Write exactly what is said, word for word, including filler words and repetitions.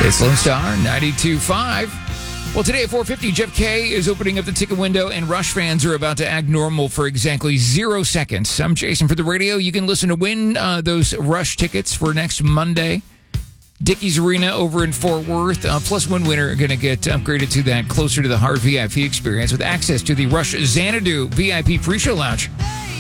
It's Lone Star ninety-two point five. Well, today at four fifty, Jeff K is opening up the ticket window, and Rush fans are about to act normal for exactly zero seconds. I'm Jason for the radio. You can listen to win uh, those Rush tickets for next Monday. Dickies Arena over in Fort Worth. Uh, plus, one winner are going to get upgraded to that closer to the heart V I P experience with access to the Rush Xanadu V I P pre-show lounge.